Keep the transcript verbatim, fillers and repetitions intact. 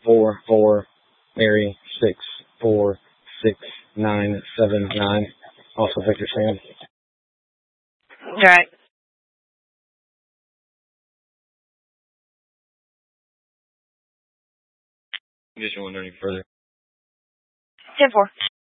four four, Mary six four six nine seven nine. Also Victor Sam. All right. You just want any further? ten four.